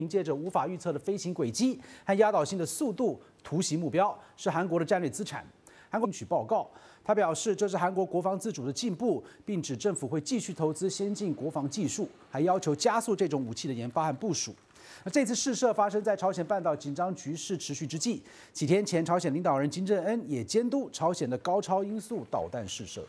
凭借着无法预测的飞行轨迹和压倒性的速度突袭目标，是韩国的战略资产。韩国领取报告，他表示这是韩国国防自主的进步，并指政府会继续投资先进国防技术，还要求加速这种武器的研发和部署。那这次试射发生在朝鲜半岛紧张局势持续之际，几天前朝鲜领导人金正恩也监督朝鲜的高超音速导弹试射。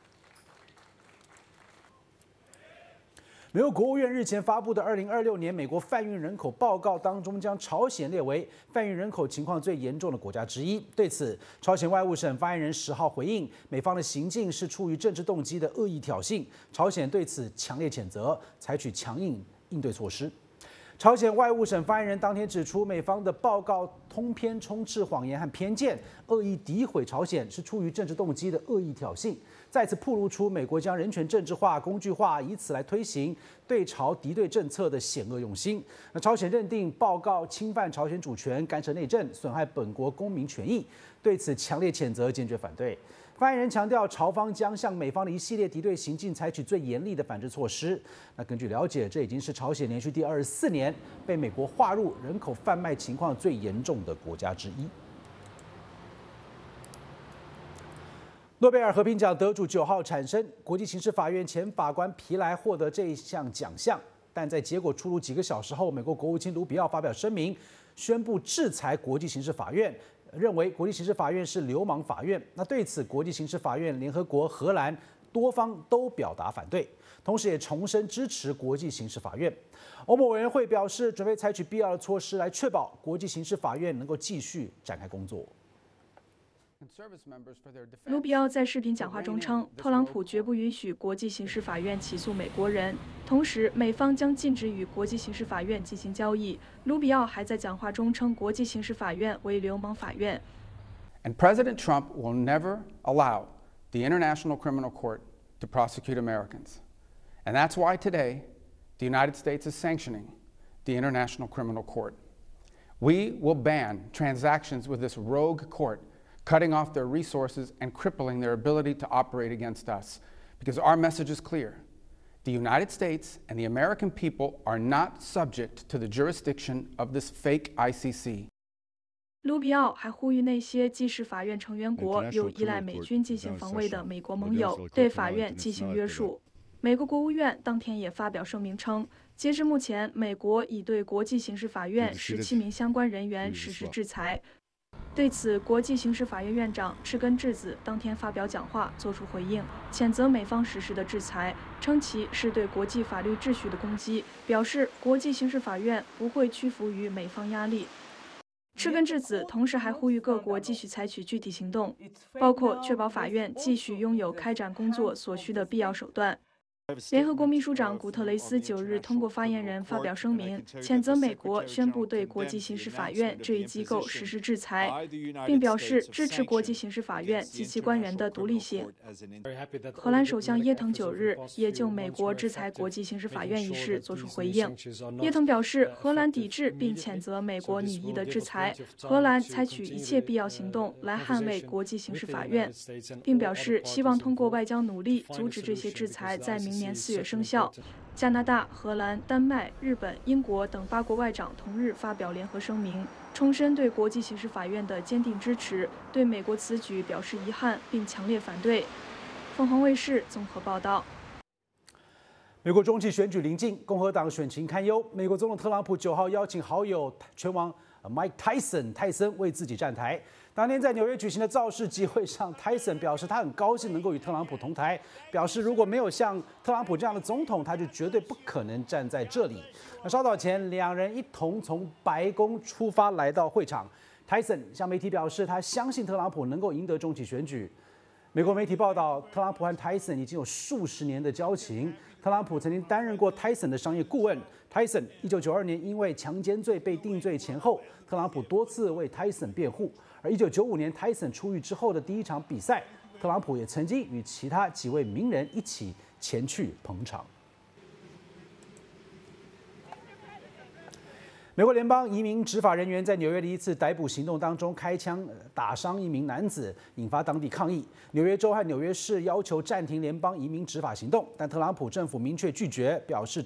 美国国务院日前发布的2026年美国贩运人口报告当中，将朝鲜列为贩运人口情况最严重的国家之一。对此，朝鲜外务省发言人10号回应，美方的行径是出于政治动机的恶意挑衅，朝鲜对此强烈谴责，采取强硬应对措施。朝鲜外务省发言人当天指出，美方的报告通篇充斥谎言和偏见，恶意诋毁朝鲜，是出于政治动机的恶意挑衅，再次暴露出美国将人权政治化、工具化，以此来推行对朝敌对政策的险恶用心。那朝鲜认定报告侵犯朝鲜主权、干涉内政、损害本国公民权益，对此强烈谴责，坚决反对。发言人强调，朝方将向美方的一系列敌对行径采取最严厉的反制措施。那根据了解，这已经是朝鲜连续第24年被美国划入人口贩卖情况最严重的国家之一。诺贝尔和平奖得主9号产生，国际刑事法院前法官皮莱获得这一项奖项，但在结果出炉几个小时后，美国国务卿卢比奥发表声明，宣布制裁国际刑事法院。认为国际刑事法院是流氓法院。那对此，国际刑事法院、联合国、荷兰多方都表达反对，同时也重申支持国际刑事法院。欧盟委员会表示，准备采取必要的措施来确保国际刑事法院能够继续展开工作。 卢比奥在视频讲话中称，特朗普绝不允许国际刑事法院起诉美国人，同时美方将禁止与国际刑事法院进行交易。卢比奥还在讲话中称国际刑事法院为流氓法院。 And President Trump will never allow the International Criminal Court to prosecute Americans. And that's why today the United States is sanctioning the International Criminal Court. We will ban transactions with this rogue court, cutting off their resources and crippling their ability to operate against us. Because our message is clear. The United States and the American people are not subject to the jurisdiction of this fake ICC. 卢比奥还呼吁那些既是法院成员国又依赖美军进行防卫的美国盟友对法院进行约束。美国国务院当天也发表声明称，截至目前，美国已对国际刑事法院17名相关人员实施制裁。对此，国际刑事法院院长赤根智子当天发表讲话，作出回应，谴责美方实施的制裁，称其是对国际法律秩序的攻击，表示国际刑事法院不会屈服于美方压力。赤根智子同时还呼吁各国继续采取具体行动，包括确保法院继续拥有开展工作所需的必要手段。联合国秘书长古特雷斯9日通过发言人发表声明，谴责美国宣布对国际刑事法院这一机构实施制裁，并表示支持国际刑事法院及其官员的独立性。荷兰首相耶腾9日也就美国制裁国际刑事法院一事作出回应。耶腾表示，荷兰抵制并谴责美国拟议的制裁，荷兰采取一切必要行动来捍卫国际刑事法院，并表示希望通过外交努力阻止这些制裁在明年4月生效。加拿大、荷兰、丹麦、日本、英国等8国外长同日发表联合声明，重申对国际刑事法院的坚定支持，对美国此举表示遗憾，并强烈反对。凤凰卫视综合报道。 美国中期选举临近，共和党选情堪忧。美国总统特朗普9号邀请好友拳王Mike Tyson 泰森为自己站台。当天在纽约举行的造势集会上，泰森表示他很高兴能够与特朗普同台，表示如果没有像特朗普这样的总统，他就绝对不可能站在这里。那稍早前，两人一同从白宫出发来到会场。泰森向媒体表示，他相信特朗普能够赢得中期选举。美国媒体报道，特朗普和泰森已经有数十年的交情。特朗普曾经担任过泰森的商业顾问。泰森1992年因为强奸罪被定罪前后，特朗普多次为泰森辩护。而1995年泰森出狱之后的第一场比赛，特朗普也曾经与其他几位名人一起前去捧场。美国联邦移民执法人员在纽约的一次逮捕行动当中开枪打伤一名男子，引发当地抗议。纽约州和纽约市要求暂停联邦移民执法行动，但特朗普政府明确拒绝，表示